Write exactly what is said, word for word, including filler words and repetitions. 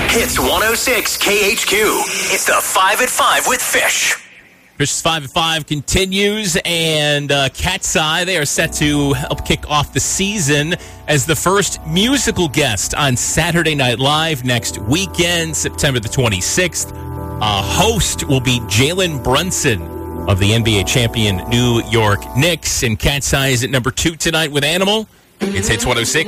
Hits one oh six K H Q. It's the five at five with Fish. Fish's five at five continues, and uh, Cat's Eye, they are set to help kick off the season as the first musical guest on Saturday Night Live next weekend, September the twenty-sixth. Uh, host will be Jalen Brunson of the N B A champion New York Knicks, and Cat's Eye is at number two tonight with Animal. It's Hits one oh six